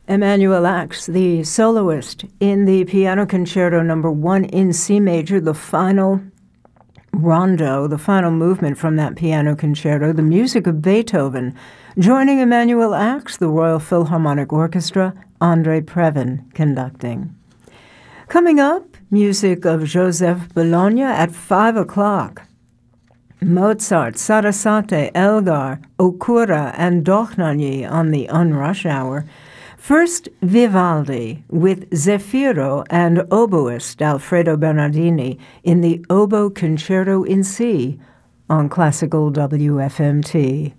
Emanuel Ax, the soloist in the Piano Concerto No. 1 in C major, the final rondo, the final movement from that piano concerto, the music of Beethoven. Joining Emanuel Ax, the Royal Philharmonic Orchestra, André Previn conducting. Coming up, music of Joseph Bologna at 5 o'clock. Mozart, Sarasate, Elgar, Okura, and Dochnagny on the Unrush Hour. First, Vivaldi with Zefiro and oboist Alfredo Bernardini in the Oboe Concerto in C on Classical WFMT.